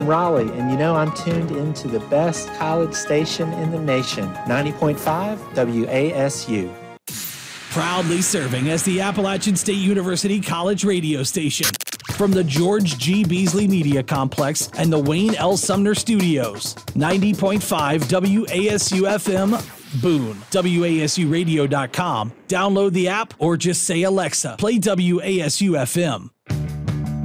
Raleigh, and I'm tuned into the best college station in the nation, 90.5 WASU. Proudly serving as the Appalachian State University College radio station. From the George G. Beasley Media Complex and the Wayne L. Sumner Studios, 90.5 WASU FM, Boone, WASUradio.com. Download the app or just say, Alexa, play WASU FM.